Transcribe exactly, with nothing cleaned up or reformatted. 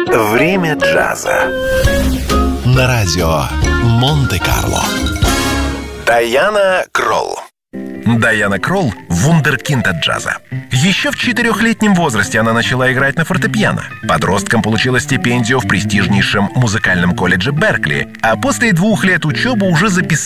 Время джаза. На радио Монте-Карло. Дайана Кролл. Дайана Кролл – вундеркинд от джаза. Еще в четырехлетнем возрасте она начала играть на фортепиано. Подростком получила стипендию в престижнейшем музыкальном колледже Беркли, а после двух лет учебы уже записалась